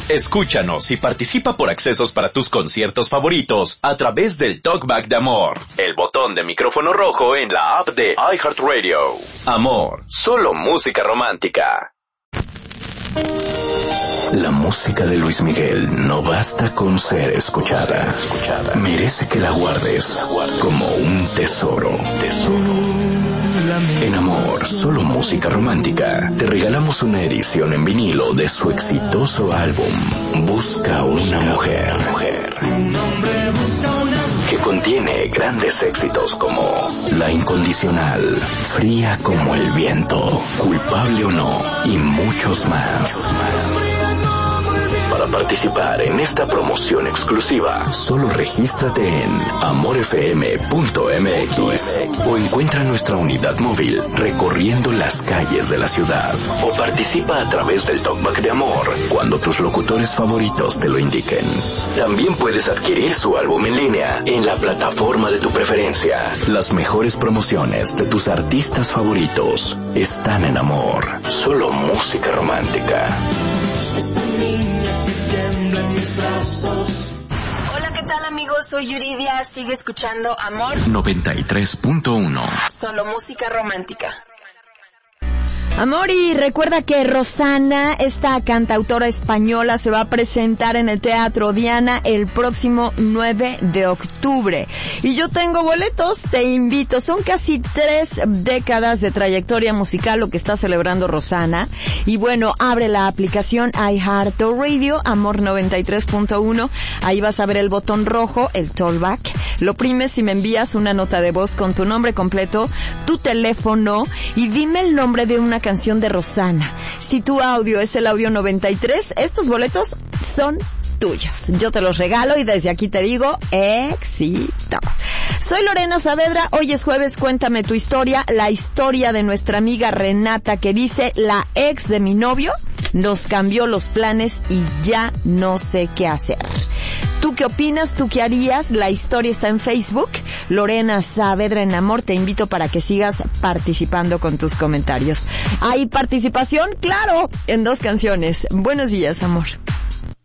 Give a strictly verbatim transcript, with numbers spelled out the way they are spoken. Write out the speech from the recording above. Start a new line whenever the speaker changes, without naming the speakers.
Escúchanos y participa por accesos para tus conciertos favoritos a través del Talkback de Amor, el botón de micrófono rojo en la app de iHeartRadio. Amor, solo música romántica. La música de Luis Miguel no basta con ser escuchada. Merece que la guardes como un tesoro. Tesoro. En Amor, solo música romántica, te regalamos una edición en vinilo de su exitoso álbum Busca una mujer, que contiene grandes éxitos como La Incondicional, Fría como el viento, Culpable o no y muchos más. Para participar en esta promoción exclusiva, solo regístrate en amor f m punto m x o encuentra nuestra unidad móvil recorriendo las calles de la ciudad, o participa a través del Talkback de Amor cuando tus locutores favoritos te lo indiquen. También puedes adquirir su álbum en línea en la plataforma de tu preferencia. Las mejores promociones de tus artistas favoritos están en Amor, solo música romántica.
Hola, ¿qué tal, amigos? Soy Yuridia, sigue escuchando Amor
noventa y tres punto uno.
Solo música romántica.
Amor, y recuerda que Rosana, esta cantautora española, se va a presentar en el Teatro Diana el próximo nueve de octubre. Y yo tengo boletos, te invito. Son casi tres décadas de trayectoria musical lo que está celebrando Rosana. Y bueno, abre la aplicación iHeartRadio, Amor noventa y tres punto uno. Ahí vas a ver el botón rojo, el Talkback. Lo primes y me envías una nota de voz con tu nombre completo, tu teléfono y dime el nombre de una canción de Rosana. Si tu audio es el audio noventa y tres, estos boletos son tuyos. Yo te los regalo y desde aquí te digo éxito. Soy Lorena Saavedra, hoy es jueves, cuéntame tu historia, la historia de nuestra amiga Renata que dice: la ex de mi novio nos cambió los planes y ya no sé qué hacer. ¿Tú qué opinas? ¿Tú qué harías? La historia está en Facebook, Lorena Saavedra en Amor. Te invito para que sigas participando con tus comentarios. ¿Hay participación? Claro, en dos canciones. Buenos días, amor.